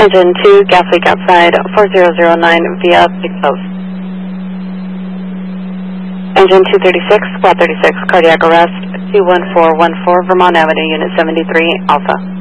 Engine 2, gas leak outside, 4009 via big post. Engine 236, squad 36, cardiac arrest, 21414 Vermont Avenue, Unit 73, Alpha.